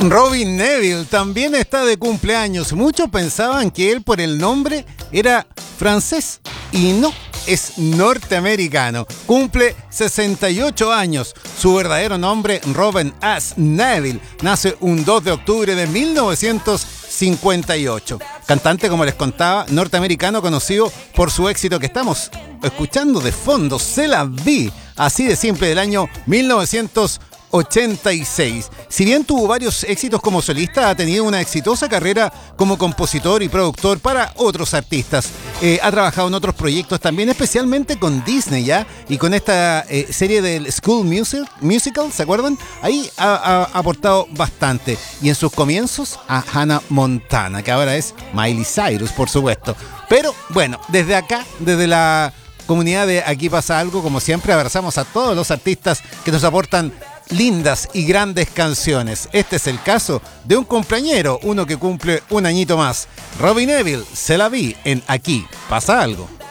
Robin Neville también está de cumpleaños. Muchos pensaban que él por el nombre era francés y no, es norteamericano. Cumple 68 años. Su verdadero nombre, Robin S. Neville, nace un 2 de octubre de 1958. Cantante, como les contaba, norteamericano conocido por su éxito que estamos escuchando de fondo, C'est la vie, así de simple, del año 1986. Si bien tuvo varios éxitos como solista, ha tenido una exitosa carrera como compositor y productor para otros artistas. Ha trabajado en otros proyectos también, especialmente con Disney, ¿ya? Y con esta serie del School Musical, ¿se acuerdan? Ahí ha aportado bastante. Y en sus comienzos a Hannah Montana, que ahora es Miley Cyrus, por supuesto. Pero bueno, desde acá, desde la comunidad de Aquí Pasa Algo, como siempre, abrazamos a todos los artistas que nos aportan lindas y grandes canciones. Este es el caso de un cumpleañero, uno que cumple un añito más. Robin Neville, C'est la vie, en Aquí Pasa Algo.